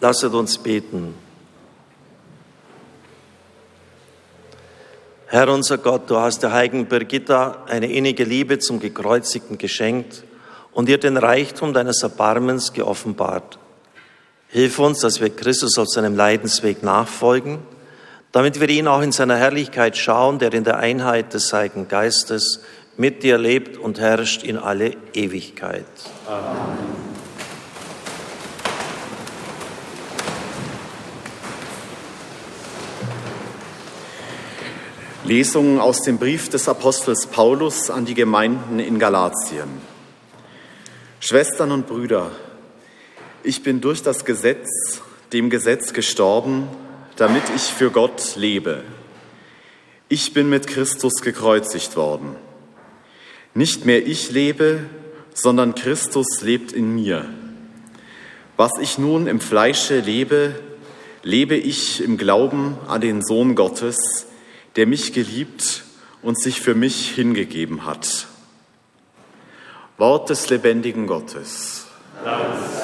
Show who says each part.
Speaker 1: Lasset uns beten. Herr unser Gott, du hast der heiligen Birgitta eine innige Liebe zum Gekreuzigten geschenkt und ihr den Reichtum deines Erbarmens geoffenbart. Hilf uns, dass wir Christus auf seinem Leidensweg nachfolgen, damit wir ihn auch in seiner Herrlichkeit schauen, der in der Einheit des Heiligen Geistes mit dir lebt und herrscht in alle Ewigkeit. Amen.
Speaker 2: Lesungen aus dem Brief des Apostels Paulus an die Gemeinden in Galatien. Schwestern und Brüder, ich bin durch das Gesetz, dem Gesetz gestorben, damit ich für Gott lebe. Ich bin mit Christus gekreuzigt worden. Nicht mehr ich lebe, sondern Christus lebt in mir. Was ich nun im Fleische lebe, lebe ich im Glauben an den Sohn Gottes, der mich geliebt und sich für mich hingegeben hat. Wort des lebendigen Gottes. Dank.